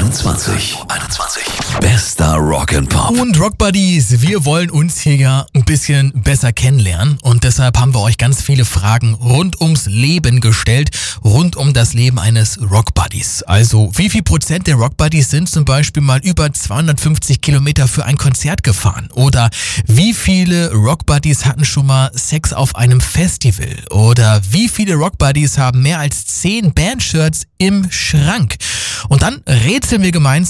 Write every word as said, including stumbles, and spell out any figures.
einundzwanzig. einundzwanzig. Bester Rock'n'Pop. Und Rockbuddies, wir wollen uns hier ja ein bisschen besser kennenlernen und deshalb haben wir euch ganz viele Fragen rund ums Leben gestellt, rund um das Leben eines Rockbuddies. Also wie viel Prozent der Rockbuddies sind zum Beispiel mal über zweihundertfünfzig Kilometer für ein Konzert gefahren? Oder wie viele Rockbuddies hatten schon mal Sex auf einem Festival? Oder wie viele Rockbuddies haben mehr als zehn Bandshirts im Schrank? Und dann rätseln wir gemeinsam